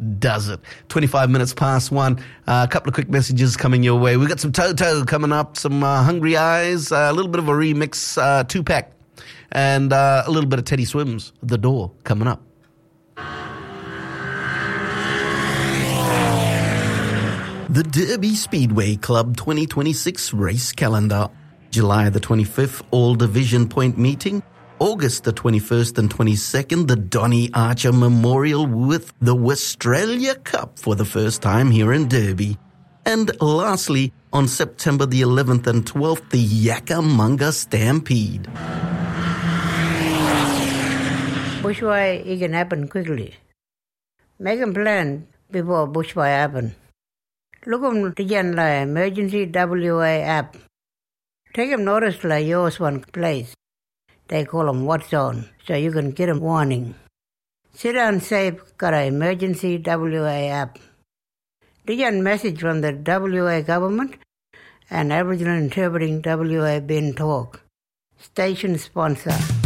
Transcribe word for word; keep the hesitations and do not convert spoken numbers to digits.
does it. twenty-five minutes past one. Uh, a couple of quick messages coming your way. We've got some Toto coming up, some uh, Hungry Eyes, uh, a little bit of a remix uh, two-pack, and uh, a little bit of Teddy Swims, The Door, coming up. The Derby Speedway Club twenty twenty-six race calendar. July the twenty-fifth, All Division Point meeting. August the twenty-first and twenty-second, the Donny Archer Memorial with the Westralia Cup for the first time here in Derby. And lastly, on September the eleventh and twelfth, the Yakamunga Stampede. Bushfire, it can happen quickly. Make a plan before bushfire happen. Look on the like emergency W A app. Take them notice like yours one place. They call them what's on, so you can get a warning. Sit down safe, got an emergency W A app. The message from the W A government and Aboriginal Interpreting W A Bin Talk. Station sponsor.